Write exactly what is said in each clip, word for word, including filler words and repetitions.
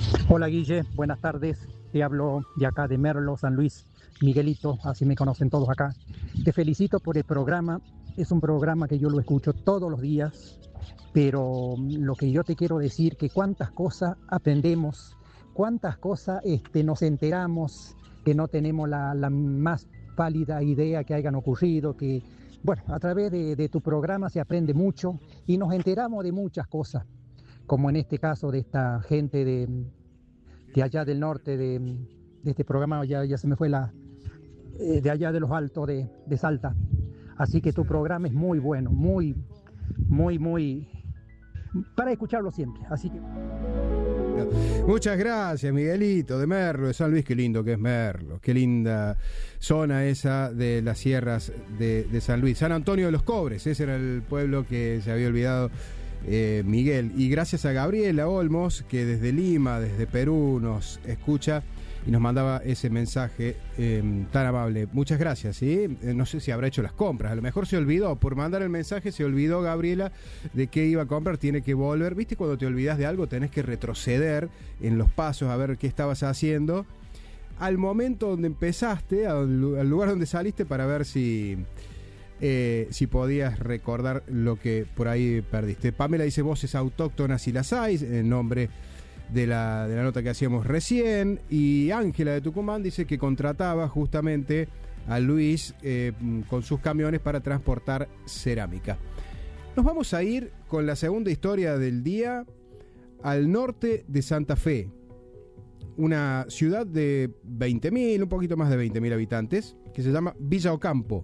Hola Guille, buenas tardes. Te hablo de acá de Merlo, San Luis, Miguelito, así me conocen todos acá. Te felicito por el programa. Es un programa que yo lo escucho todos los días, pero lo que yo te quiero decir que cuántas cosas aprendemos, cuántas cosas este, nos enteramos que no tenemos la, la más pálida idea que hayan ocurrido, que bueno, a través de, de tu programa se aprende mucho y nos enteramos de muchas cosas, como en este caso de esta gente de, de allá del norte, de, de este programa, ya, ya se me fue la, eh, de allá de los altos de, de Salta. Así que tu programa es muy bueno, muy, muy, muy, para escucharlo siempre. Así que... Muchas gracias, Miguelito, de Merlo, de San Luis. Qué lindo que es Merlo, qué linda zona esa de las sierras de, de San Luis. San Antonio de los Cobres, ese era el pueblo que se había olvidado eh, Miguel. Y gracias a Gabriela Olmos, que desde Lima, desde Perú, nos escucha y nos mandaba ese mensaje eh, tan amable. Muchas gracias, ¿sí? Eh, no sé si habrá hecho las compras, a lo mejor se olvidó, por mandar el mensaje se olvidó Gabriela de qué iba a comprar, tiene que volver. ¿Viste cuando te olvidas de algo? Tenés que retroceder en los pasos a ver qué estabas haciendo al momento donde empezaste, al, al lugar donde saliste, para ver si... Eh, si podías recordar lo que por ahí perdiste. Pamela dice voces autóctonas y las hay, en nombre de la, de la nota que hacíamos recién. Y Ángela de Tucumán dice que contrataba justamente a Luis eh, con sus camiones para transportar cerámica. Nos vamos a ir con la segunda historia del día al norte de Santa Fe, una ciudad de veinte mil, un poquito más de veinte mil habitantes, que se llama Villa Ocampo.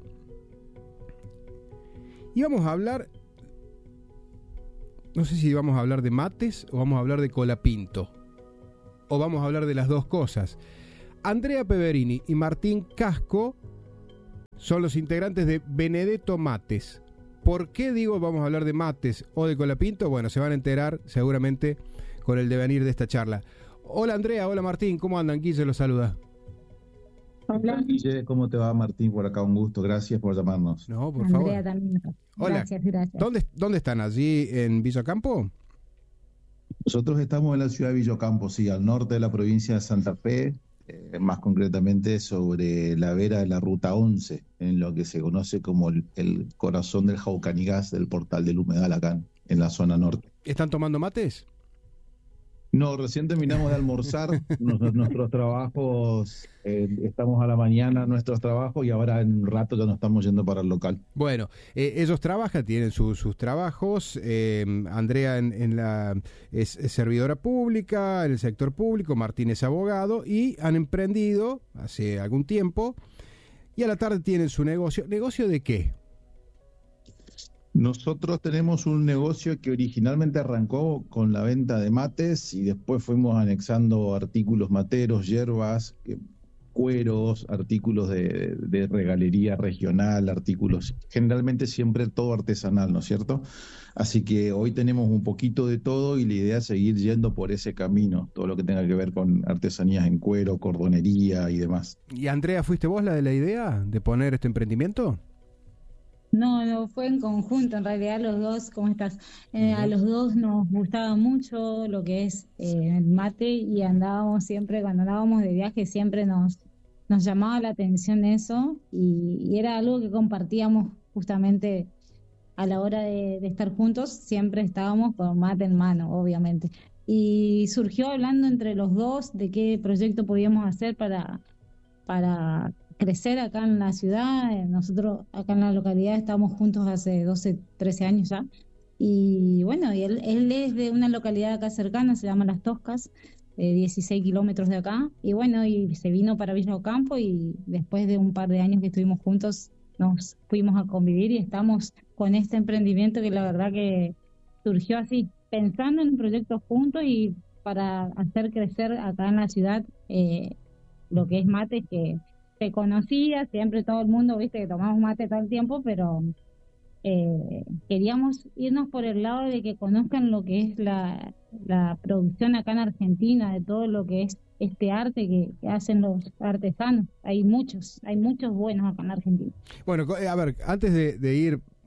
Y vamos a hablar, no sé si vamos a hablar de mates o vamos a hablar de colapinto, o vamos a hablar de las dos cosas. Andrea Peverini y Martín Casco son los integrantes de Benedetto Mates. ¿Por qué digo vamos a hablar de mates o de colapinto? Bueno, se van a enterar seguramente con el devenir de esta charla. Hola Andrea, hola Martín, ¿cómo andan? Guille los saluda. Hola Guille, ¿cómo te va Martín? Por acá un gusto, gracias por llamarnos. No, por Andrea favor. También. Hola. Gracias, gracias. ¿Dónde, ¿Dónde están? ¿Allí en Villa Ocampo? Nosotros estamos en la ciudad de Villa Ocampo, sí, al norte de la provincia de Santa Fe, eh, más concretamente sobre la vera de la Ruta once, en lo que se conoce como el, el corazón del Jaucanigás, del Portal del Humedal, acá en, en la zona norte. ¿Están tomando mates? No, recién terminamos de almorzar nuestros, nuestros trabajos, eh, estamos a la mañana nuestros trabajos y ahora en un rato ya nos estamos yendo para el local. Bueno, eh, ellos trabajan, tienen su, sus trabajos. eh, Andrea en, en la, es, es servidora pública, en el sector público, Martín es abogado y han emprendido hace algún tiempo y a la tarde tienen su negocio. ¿Negocio de qué? Nosotros tenemos un negocio que originalmente arrancó con la venta de mates y después fuimos anexando artículos materos, hierbas, eh, cueros, artículos de, de regalería regional, artículos, generalmente siempre todo artesanal, ¿no es cierto? Así que hoy tenemos un poquito de todo y la idea es seguir yendo por ese camino, todo lo que tenga que ver con artesanías en cuero, cordonería y demás. ¿Y Andrea, fuiste vos la de la idea de poner este emprendimiento? No, no, fue en conjunto, en realidad los dos, ¿cómo estás? Eh, a los dos nos gustaba mucho lo que es eh, el mate y andábamos siempre, cuando andábamos de viaje, siempre nos, nos llamaba la atención eso y, y era algo que compartíamos justamente a la hora de, de estar juntos, siempre estábamos con mate en mano, obviamente. Y surgió hablando entre los dos de qué proyecto podíamos hacer para, para crecer acá en la ciudad. Nosotros acá en la localidad estamos juntos hace doce, trece años ya. Y bueno, y él, él es de una localidad acá cercana, se llama Las Toscas, eh, dieciséis kilómetros de acá. Y bueno, y se vino para Villa Ocampo y después de un par de años que estuvimos juntos nos fuimos a convivir y estamos con este emprendimiento que la verdad que surgió así, pensando en un proyecto juntos y para hacer crecer acá en la ciudad eh, lo que es mate, que se conocía, siempre todo el mundo, viste, que tomamos mate todo el tiempo, pero eh, queríamos irnos por el lado de que conozcan lo que es la, la producción acá en Argentina, de todo lo que es este arte que, que hacen los artesanos. Hay muchos, hay muchos buenos acá en Argentina. Bueno, a ver, antes de, de ir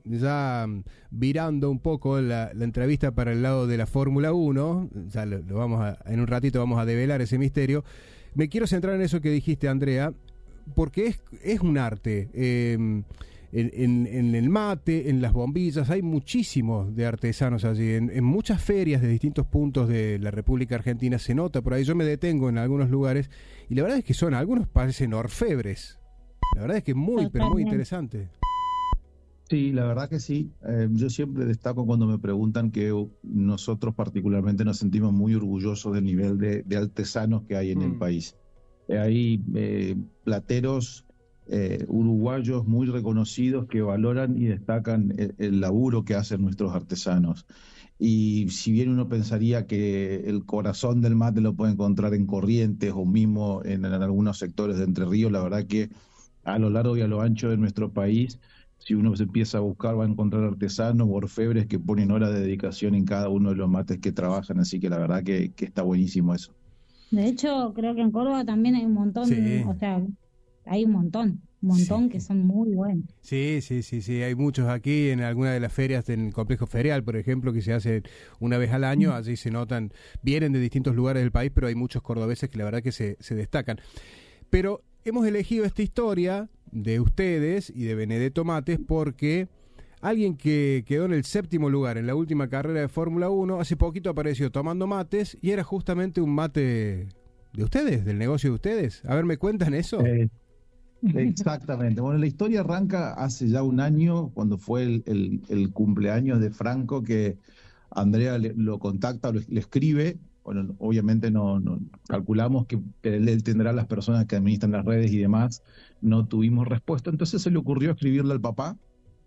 ya virando un poco la, la entrevista para el lado de la Fórmula uno, ya lo, lo vamos a, en un ratito vamos a develar ese misterio. Me quiero centrar en eso que dijiste, Andrea, porque es, es un arte. Eh, en, en, en el mate, en las bombillas, hay muchísimos de artesanos allí. En, en muchas ferias de distintos puntos de la República Argentina se nota por ahí. Yo me detengo en algunos lugares y la verdad es que son, algunos parecen orfebres. La verdad es que es muy, Totalmente. pero muy interesante. Sí, la verdad que sí. Eh, yo siempre destaco cuando me preguntan que nosotros particularmente nos sentimos muy orgullosos del nivel de, de artesanos que hay en mm. el país. Eh, hay eh, plateros eh, uruguayos muy reconocidos que valoran y destacan el, el laburo que hacen nuestros artesanos. Y si bien uno pensaría que el corazón del mate lo puede encontrar en Corrientes o mismo en, en algunos sectores de Entre Ríos, la verdad que a lo largo y a lo ancho de nuestro país, si uno se empieza a buscar, va a encontrar artesanos o orfebres que ponen horas de dedicación en cada uno de los mates que trabajan, así que la verdad que, que está buenísimo eso. De hecho, creo que en Córdoba también hay un montón, sí. o sea, hay un montón, un montón sí. que son muy buenos. Sí, sí, sí, sí, hay muchos aquí en alguna de las ferias, en el complejo ferial, por ejemplo, que se hace una vez al año, allí se notan, vienen de distintos lugares del país, pero hay muchos cordobeses que la verdad que se, se destacan. Pero hemos elegido esta historia de ustedes y de Benedetto Mates porque alguien que quedó en el séptimo lugar en la última carrera de Fórmula uno, hace poquito apareció tomando mates y era justamente un mate de ustedes, del negocio de ustedes. A ver, ¿me cuentan eso? Eh, exactamente. Bueno, la historia arranca hace ya un año, cuando fue el, el, el cumpleaños de Franco, que Andrea le, lo contacta, lo, le escribe. Bueno, obviamente no, no calculamos que él, él tendrá las personas que administran las redes y demás, no tuvimos respuesta, entonces se le ocurrió escribirle al papá,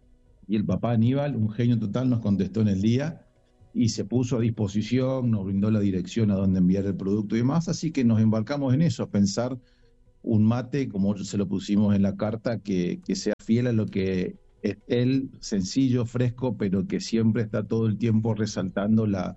y el papá Aníbal, un genio total, nos contestó en el día, y se puso a disposición, nos brindó la dirección a dónde enviar el producto y demás, así que nos embarcamos en eso, a pensar un mate, como se lo pusimos en la carta, que, que sea fiel a lo que es él, sencillo, fresco, pero que siempre está todo el tiempo resaltando la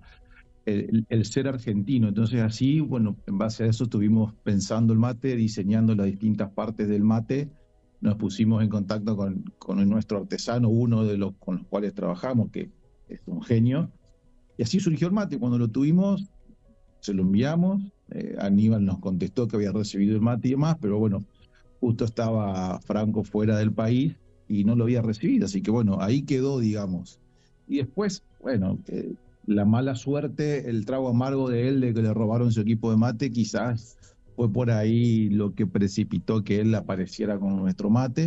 El, el ser argentino. Entonces así, bueno, en base a eso estuvimos pensando el mate, diseñando las distintas partes del mate, nos pusimos en contacto con, con nuestro artesano, uno de los con los cuales trabajamos, que es un genio, y así surgió el mate. Cuando lo tuvimos, se lo enviamos, eh, Aníbal nos contestó que había recibido el mate y demás, pero bueno, justo estaba Franco fuera del país y no lo había recibido, así que bueno, ahí quedó, digamos. Y después, bueno, eh, la mala suerte, el trago amargo de él de que le robaron su equipo de mate, quizás fue por ahí lo que precipitó que él apareciera con nuestro mate.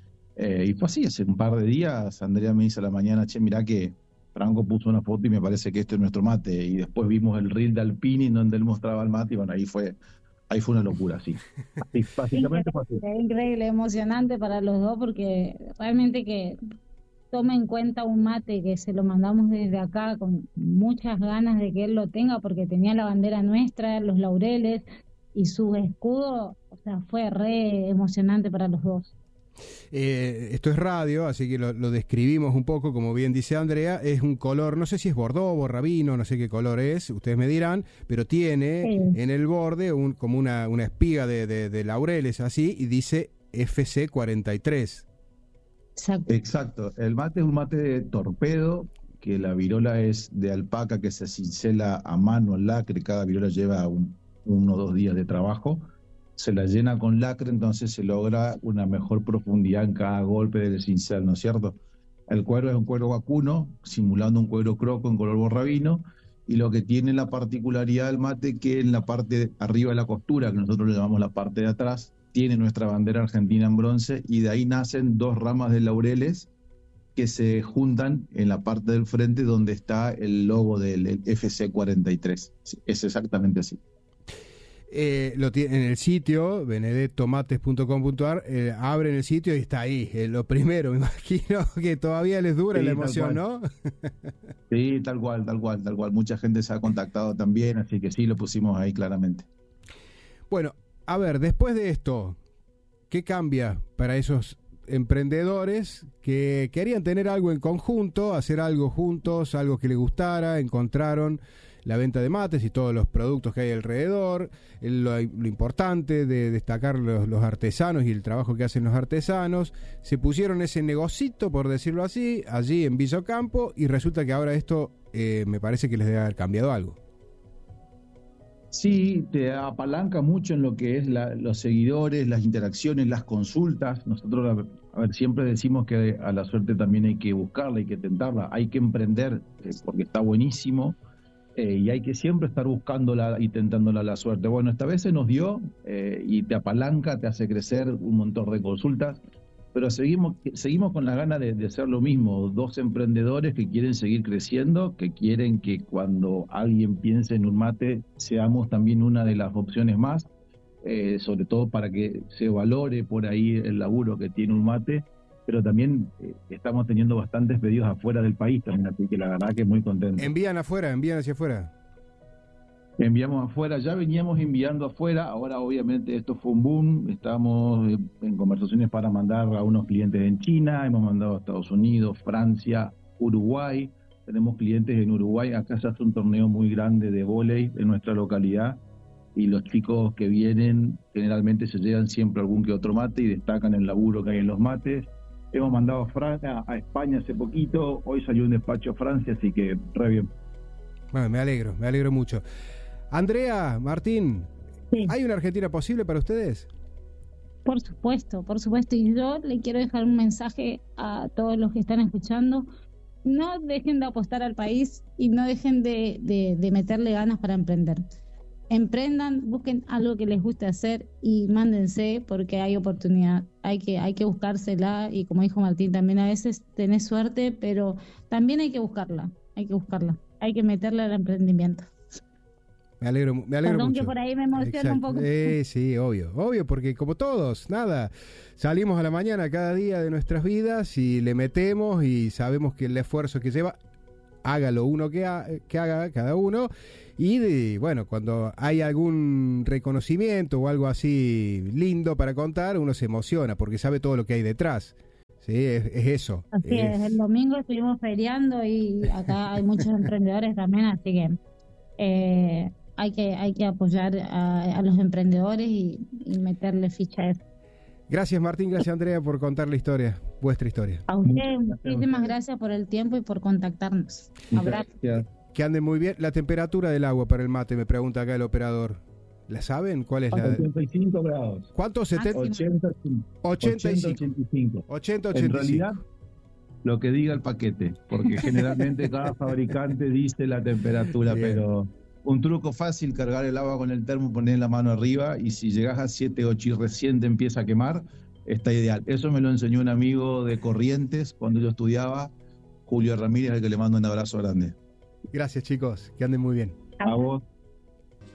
Eh, y fue así, hace un par de días, Andrea me dice a la mañana, che, mirá que Franco puso una foto y me parece que este es nuestro mate. Y después vimos el reel de Alpini en donde él mostraba el mate y bueno, ahí fue, ahí fue una locura, sí. Así, básicamente fue así. Es increíble, emocionante para los dos porque realmente que tome en cuenta un mate que se lo mandamos desde acá con muchas ganas de que él lo tenga porque tenía la bandera nuestra, los laureles y su escudo, o sea, fue re emocionante para los dos. Eh, esto es radio, así que lo, lo describimos un poco, como bien dice Andrea, es un color, no sé si es bordó, borrabino, no sé qué color es, ustedes me dirán, pero tiene sí. en el borde un, como una, una espiga de, de, de laureles así y dice F C cuarenta y tres. Exacto. Exacto, el mate es un mate de torpedo, que la virola es de alpaca que se cincela a mano al lacre, cada virola lleva un, uno o dos días de trabajo, se la llena con lacre, entonces se logra una mejor profundidad en cada golpe del cincel, ¿no es cierto? El cuero es un cuero vacuno, simulando un cuero croco en color borrabino, y lo que tiene la particularidad del mate que en la parte de arriba de la costura, que nosotros le llamamos la parte de atrás, tiene nuestra bandera argentina en bronce y de ahí nacen dos ramas de laureles que se juntan en la parte del frente donde está el logo del F C cuarenta y tres. Es exactamente así. Eh, lo tiene en el sitio benedetto mates punto com punto a r, eh, abren el sitio y está ahí, eh, lo primero. Me imagino que todavía les dura sí, la emoción, ¿no? Sí, tal cual, tal cual, tal cual. Mucha gente se ha contactado también, así que sí, lo pusimos ahí claramente. Bueno, a ver, después de esto, ¿qué cambia para esos emprendedores que querían tener algo en conjunto, hacer algo juntos, algo que les gustara, encontraron la venta de mates y todos los productos que hay alrededor, lo, lo importante de destacar los, los artesanos y el trabajo que hacen los artesanos. Se pusieron ese negocito, por decirlo así, allí en Villa Ocampo, y resulta que ahora esto eh, me parece que les debe haber cambiado algo. Sí, te apalanca mucho en lo que es la, los seguidores, las interacciones, las consultas. Nosotros, a ver, siempre decimos que a la suerte también hay que buscarla, hay que tentarla, hay que emprender, eh, porque está buenísimo, eh, y hay que siempre estar buscándola y tentándola a la suerte. Bueno, esta vez se nos dio, eh, y te apalanca, te hace crecer un montón de consultas, pero seguimos, seguimos con la gana de, de hacer lo mismo, dos emprendedores que quieren seguir creciendo, que quieren que cuando alguien piense en un mate seamos también una de las opciones más, eh, sobre todo para que se valore por ahí el laburo que tiene un mate, pero también eh, estamos teniendo bastantes pedidos afuera del país también, así que la verdad que muy contento. Envían afuera, envían hacia afuera. Enviamos afuera, ya veníamos enviando afuera, ahora obviamente esto fue un boom, estamos en conversaciones para mandar a unos clientes en China, hemos mandado a Estados Unidos, Francia, Uruguay, tenemos clientes en Uruguay, acá se hace un torneo muy grande de vóley en nuestra localidad y los chicos que vienen generalmente se llevan siempre algún que otro mate y destacan el laburo que hay en los mates. Hemos mandado a Francia, a España hace poquito, hoy salió un despacho a Francia, así que re bien. Bueno, me alegro, me alegro mucho. Andrea, Martín, sí. ¿Hay una Argentina posible para ustedes? Por supuesto, por supuesto. Y yo le quiero dejar un mensaje a todos los que están escuchando. No dejen de apostar al país y no dejen de, de, de meterle ganas para emprender. Emprendan, busquen algo que les guste hacer y mándense porque hay oportunidad. Hay que, hay que buscársela y como dijo Martín, también a veces tenés suerte, pero también hay que buscarla. Hay que buscarla. Hay que meterle al emprendimiento. Me alegro, me alegro Perdón mucho. que por ahí me emociona un poco. Eh, sí, obvio, obvio, porque como todos, nada, salimos a la mañana cada día de nuestras vidas y le metemos y sabemos que el esfuerzo que lleva, hágalo uno que, ha, que haga cada uno y de, bueno, cuando hay algún reconocimiento o algo así lindo para contar, uno se emociona porque sabe todo lo que hay detrás. Sí, es, es eso. Así es. es, el domingo estuvimos feriando y acá hay muchos emprendedores también, así que... Eh, Hay que, hay que apoyar a, a los emprendedores y, y meterle ficha a eso. Gracias Martín, gracias Andrea por contar la historia, vuestra historia. A usted, muchísimas gracias por el tiempo y por contactarnos. Abrazo. Que anden muy bien. La temperatura del agua para el mate, me pregunta acá el operador. ¿La saben? ¿Cuál es la? ochenta y cinco grados. ¿Cuánto? setenta ochenta, ochenta y cinco. ochenta, ochenta y cinco. En realidad, lo que diga el paquete, porque generalmente cada fabricante dice la temperatura, bien. Pero... Un truco fácil, cargar el agua con el termo, poner la mano arriba y si llegas a siete, ocho y recién te empieza a quemar, está ideal. Eso me lo enseñó un amigo de Corrientes cuando yo estudiaba, Julio Ramírez, al que le mando un abrazo grande. Gracias chicos, que anden muy bien. A vos.